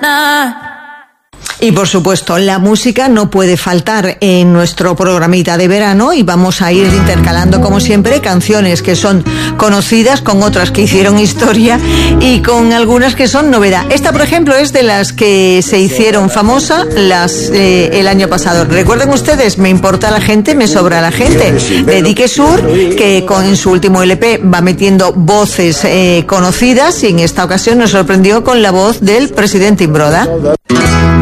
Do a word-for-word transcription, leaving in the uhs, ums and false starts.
Y por supuesto, la música no puede faltar en nuestro programita de verano y vamos a ir intercalando, como siempre, canciones que son conocidas con otras que hicieron historia y con algunas que son novedad. Esta, por ejemplo, es de las que se hicieron famosas las, eh, el año pasado. Recuerden ustedes, Me importa la gente, me sobra la gente, de Dique Sur, que con en su último L P va metiendo voces eh, conocidas y en esta ocasión nos sorprendió con la voz del presidente Imbroda.